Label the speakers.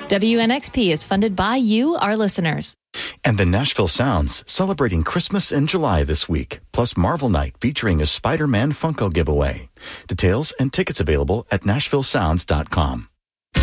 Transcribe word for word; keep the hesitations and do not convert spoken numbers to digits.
Speaker 1: W N X P is funded by you, our listeners.
Speaker 2: And the Nashville Sounds, celebrating Christmas in July this week, plus Marvel Night featuring a Spider-Man Funko giveaway. Details and tickets available at nashville sounds dot com.